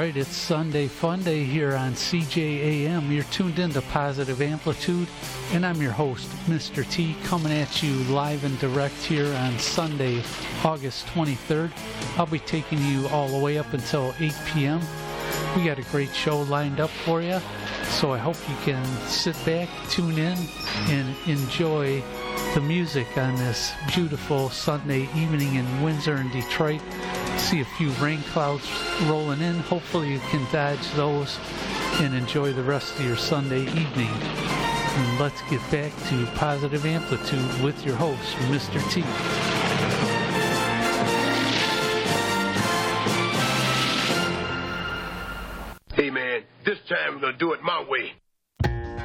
right, it's Sunday Fun Day here on CJAM. You're tuned in to Positive Amplitude, and I'm your host, Mr. T, coming at you live and direct here on Sunday, August 23rd. I'll be taking you all the way up until 8 p.m. We got a great show lined up for you, so I hope you can sit back, tune in, and enjoy the music on this beautiful Sunday evening in Windsor and Detroit. See a few rain clouds rolling in. Hopefully you can dodge those and enjoy the rest of your Sunday evening. And let's get back to Positive Amplitude with your host, Mr. T. Hey man, this time we're gonna do it my way.